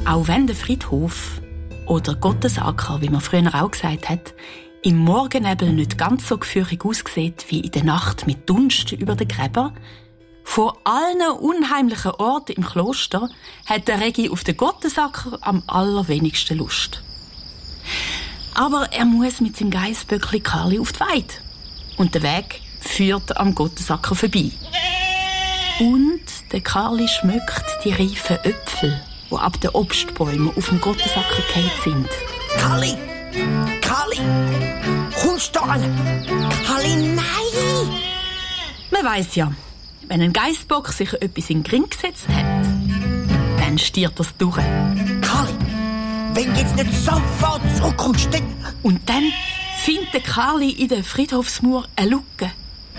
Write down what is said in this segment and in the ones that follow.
Auch wenn der Friedhof oder Gottesacker, wie man früher auch gesagt hat, im Morgennebel nicht ganz so gefürchtig aussieht wie in der Nacht mit Dunst über den Gräber, von allen unheimlichen Orten im Kloster hat der Regi auf den Gottesacker am allerwenigsten Lust. Aber er muss mit seinem Geissböckli Karli auf die Weide. Und der Weg führt am Gottesacker vorbei. Und der Karli schmückt die reifen Äpfel, die ab den Obstbäumen auf dem Gottesacker gefallen sind. Karli! Karli! Kommst du an? Karli, nein! Man weiss ja, wenn ein Geissbock sich etwas in den Ring gesetzt hat, dann stiert das durch. Karli, wenn du jetzt nicht sofort zurückkommst, dann... Und dann findet der Karli in der Friedhofsmauer eine Lücke.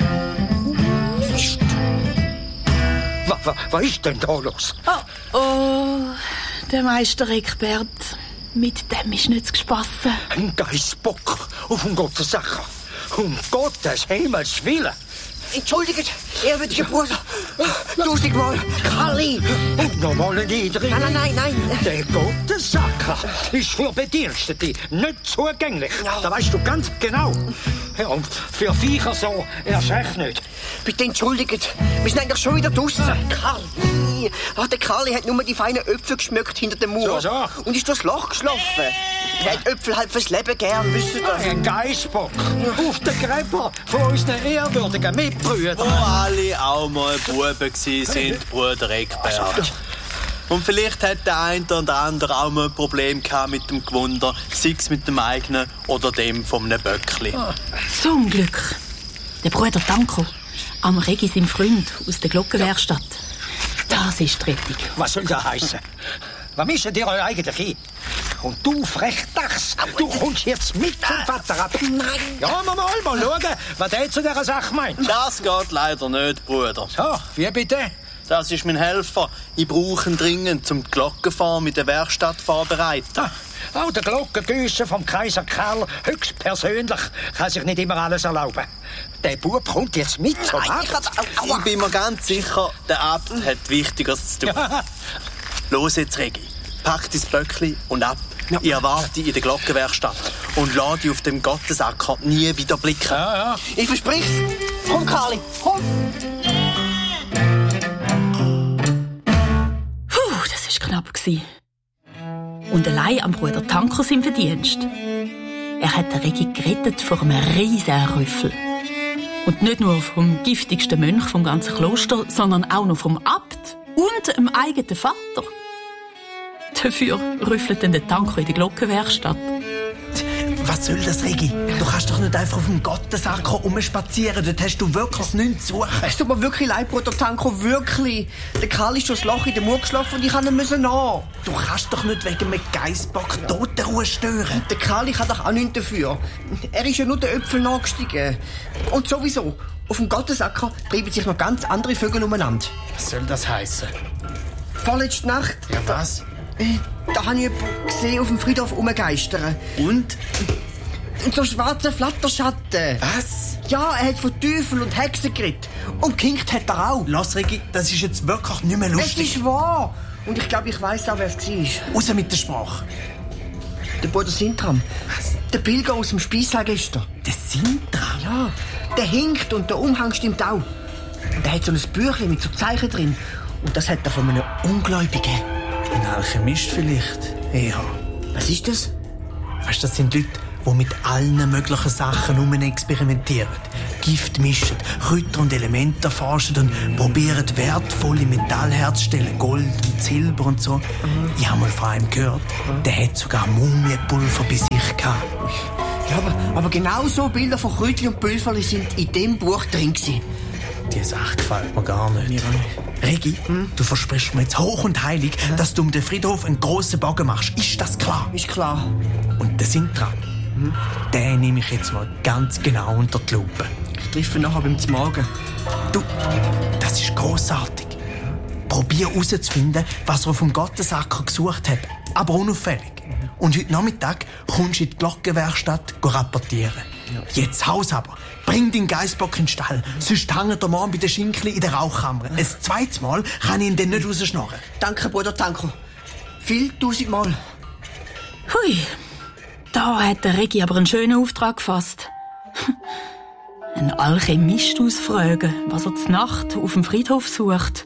Mist! Was ist denn da los? Oh, der Meister Eckbert, mit dem ist nicht zu spassen. Ein Geissbock auf dem Gottesacker. Um Gottes Himmels Willen. Entschuldigt, ehrwürdiger Bruder. 1000 Mal. Karli! Und nochmal ein Niedrig. Nein. Der Gottesacker ist für Bedienstete nicht zugänglich. Ja. Das weißt du ganz genau. Ja, und für Viecher so erst recht nicht. Bitte entschuldigt, wir sind eigentlich schon wieder draussen. Karli! Der Karli hat nur die feinen Äpfel geschmückt hinter dem Mauer. So. Und ist durchs Loch geschlafen. Er hat Äpfel halt fürs Leben gern, wisst ihr das? Ein Geissbock auf den Gräber von unseren ehrwürdigen Mitbrüdern. Wo alle auch mal Buben sind, Bruder Eckbert. Und vielleicht hat der eine oder andere auch mal ein Problem gehabt mit dem Gewunder, sei es mit dem eigenen oder dem von einem Böckli. Zum Glück. Der Bruder Danko, am Regi sein Freund aus der Glockenwerkstatt. Das ist die Rettung. Was soll das heissen? Was mischen ihr euch eigentlich hin? Und du, Frechdachs, du kommst jetzt mit zum Vater ab. Nein. Ja, mal schauen, was der zu dieser Sache meint. Das geht leider nicht, Bruder. So, wie bitte? Das ist mein Helfer. Ich brauche ihn dringend, um die Glockenform in der Werkstatt vorzubereiten. Auch der Glockengüsser vom Kaiser Karl höchstpersönlich kann sich nicht immer alles erlauben. Der Bub kommt jetzt mit zum Abt. Ich bin mir ganz sicher, der Abt hat Wichtigeres zu tun. Ja. Los jetzt, Regi. Pack dein Böckli und ab. Ja. Ich erwarte dich in der Glockenwerkstatt und lass dich auf dem Gottesacker nie wieder blicken. Ja. Ich versprich's. Komm, Karli, komm. Das war knapp. Und allein am Bruder Tanko sein Verdienst. Er hat den Regi gerettet vor einem riesen Rüffel. Und nicht nur vom giftigsten Mönch vom ganzen Kloster, sondern auch noch vom Abt und dem eigenen Vater. Dafür rüffelt dann der Tanko in die Glockenwerkstatt. Was soll das, Regi? Du kannst doch nicht einfach auf dem Gottesacker rumspazieren. Dort hast du wirklich nichts zu suchen. Es tut mir wirklich leid, Bruder Tanko, wirklich. Der Karl ist durchs Loch in den Mauer geschlafen und ich kann ihn nach. Du kannst doch nicht wegen einem Geissbock Totenruhe stören. Der Karl kann doch auch nichts dafür. Er ist ja nur den Äpfel nachgestiegen. Und sowieso, auf dem Gottesacker treiben sich noch ganz andere Vögel umeinander. Was soll das heißen? Vorletzte Nacht... Ja, was? Da habe ich jemanden gesehen auf dem Friedhof rumgeistern. Und? Und so schwarze Flatterschatten. Was? Ja, er hat von Teufel und Hexen geredet. Und gekinkt hat er auch. Lass, Regi, das ist jetzt wirklich nicht mehr Es lustig. ist wahr. Und ich glaube, ich weiss auch, wer es war. Raus mit der Sprache. Der Bruder Sintram. Was? Der Pilger aus dem Speissaal gestern. Der Sintram? Ja, der hinkt und der Umhang stimmt auch. Und er hat so ein Büchlein mit so Zeichen drin. Und das hat er von einem Ungläubigen. Ein Alchemist vielleicht. Ja. Was ist das? Weißt du, das sind Leute, die mit allen möglichen Sachen experimentieren. Gift mischen, Kräuter und Elemente erforschen und probieren wertvolle Metalle herzustellen. Gold und Silber und so. Ich habe mal von einem gehört, der hat sogar Mumienpulver bei sich gehabt. Ja, aber genau so Bilder von Kräutchen und Pülverli sind in dem Buch drin gewesen. Die Sache gefällt mir gar nicht. Regi, du versprichst mir jetzt hoch und heilig, dass du um den Friedhof einen grossen Bogen machst. Ist das klar? Ist klar. Und der Sintram, den nehme ich jetzt mal ganz genau unter die Lupe. Ich treffe ihn nachher beim Z'Morgen. Du, das ist grossartig. Probier herauszufinden, was er auf dem Gottesacker gesucht hat, aber unauffällig. Und heute Nachmittag kommst du in die Glockenwerkstatt rapportieren. Jetzt Haus aber. Bring deinen Geissbock in den Stall. Sonst hängt er morgen bei den Schinkli in der Rauchkammer. Ein zweites Mal kann ich ihn dann nicht rausschnorren. Danke, Bruder Tanko. Viel 1000-mal. Hui, da hat der Regi aber einen schönen Auftrag gefasst. Ein Alchemist ausfragen, was er zur Nacht auf dem Friedhof sucht.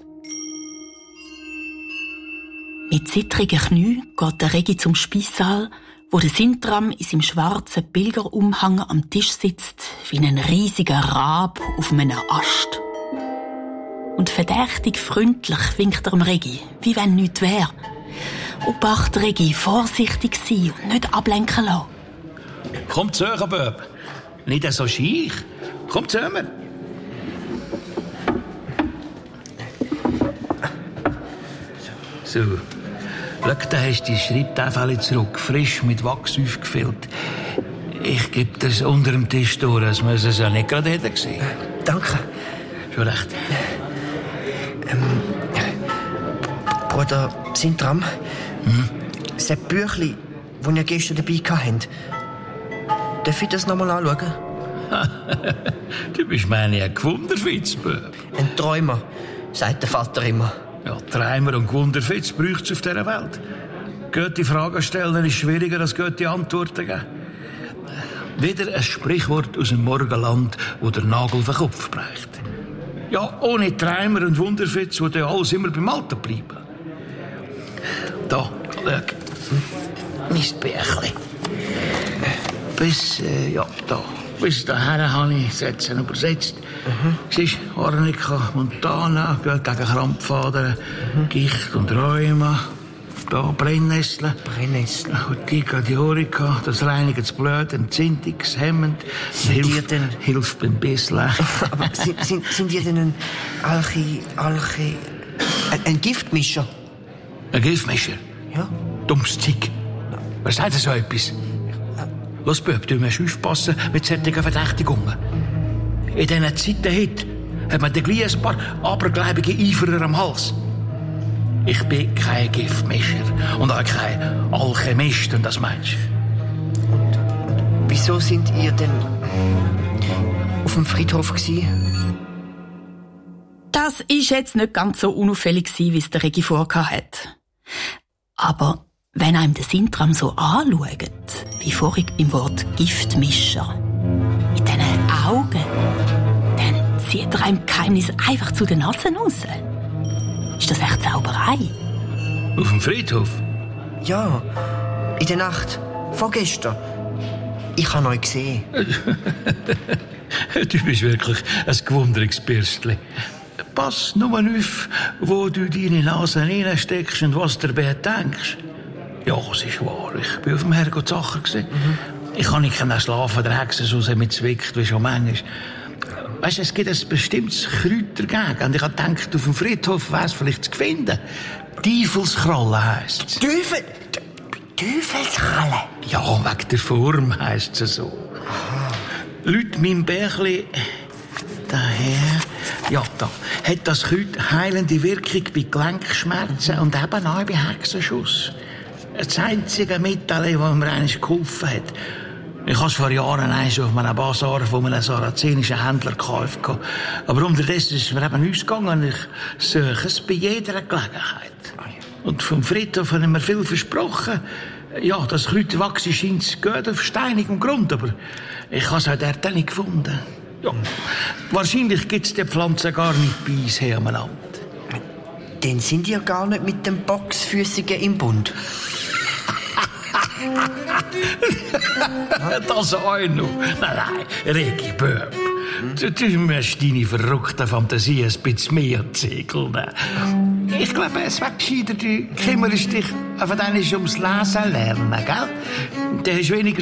Mit zittrigen Knien geht der Regi zum Speissaal, wo der Sintram in seinem schwarzen Pilgerumhang am Tisch sitzt, wie ein riesiger Rab auf einem Ast. Und verdächtig freundlich winkt er dem Regi, wie wenn nichts wäre. Obacht, Regi, vorsichtig sein und nicht ablenken lassen. Komm zu hören, Böb. Nicht so scheich. Komm zu mir. So. Schau, da hast du die Schreibtafel zurück, frisch mit Wachs aufgefüllt. Ich gebe das unter dem Tisch durch, als wir es ja nicht gerade hätten gesehen. Danke. Schon recht. Bruder Sintram, das Büchlein, das ihr gestern dabei hattet, darf ich das noch mal anschauen? Du bist meine ein Gewunderfitz, Böb. Ein Träumer, sagt der Vater immer. Ja, Träumer und Gewunderfitz braucht es auf dieser Welt. Gute Fragen stellen ist schwieriger als gute Antworten geben. Wieder ein Sprichwort aus dem Morgenland, wo der Nagel auf den Kopf bricht. Ja, ohne Träumer und Wunderfitz würde alles immer beim Alten bleiben. Da, schau. Mein Bärchen. Bis dahin habe ich Sätze übersetzt. Siehst du, Arnika, Montana, geht gegen Krampfadern, Gicht und Rheuma. Da Brennnesseln. Urtica diorica, das reinigt das Blut, entzündungshemmend. Hilft beim Bisseln. Aber sind ihr denn ein Giftmischer? Ein Giftmischer? Ja. Dummes Zeug. Was sagt so etwas? Los, Böb, du musst aufpassen mit solchen Verdächtigungen. In diesen Zeiten heute hat man den gleich ein paar abergläubige Eiferer am Hals. Ich bin kein Giftmischer und auch kein Alchemist, wenn das meinst. Und wieso sind ihr denn auf dem Friedhof gewesen? Das ist jetzt nicht ganz so unauffällig gewesen, wie es der Regi vorgehabt hat. Aber wenn einem der Sintram so anschaut, wie vorhin beim Wort Giftmischer, mit diesen Augen, dann zieht er einem Geheimnis einfach zu den Nasen raus. Ist das echt Zauberei? Auf dem Friedhof? Ja, in der Nacht, vorgestern. Ich habe euch gesehen. Du bist wirklich ein gewundriges Bürstchen. Pass nur auf, wo du deine Nase reinsteckst und was du dabei denkst. Ja, es ist wahr. Ich bin auf dem Herrgott Sacher gewesen. Ich kann nicht schlafen, der Hexe so mit zwickt, wie schon manchmal. Weißt du, es gibt ein bestimmtes Kräuter dagegen. Und ich habe gedacht, auf dem Friedhof wäre es vielleicht zu finden. Teufelskralle heisst es. Teufelskralle? Ja, wegen der Form heisst es so. Leute, mein Bärchen, daher, ja, da, hat das Kräuter heilende Wirkung bei Gelenkschmerzen und eben auch bei Hexenschuss. Das einzige Mittel, das mir eigentlich geholfen hat. Ich habe es vor Jahren auf einem Basar von einem sarazenischen Händler gekauft. Aber unterdessen ist es mir eben ausgegangen und ich suche es bei jeder Gelegenheit. Und vom Friedhof haben mir viel versprochen. Ja, das Kräuterwachs scheint gut auf steinigem Grund, aber ich habe es auch dort nicht gefunden. Ja, wahrscheinlich gibt es die Pflanze gar nicht bei uns hier am Land. Dann sind ihr gar nicht mit dem Boxfüssigen im Bund. Das auch noch. Nein, Regi Böb. Du musst deine verrückte Fantasie ein bisschen mehr zägeln. Ich glaube, es wäre gescheiter, du kümmerst dich auf ums Lesen lernen, gell? Dann hast du weniger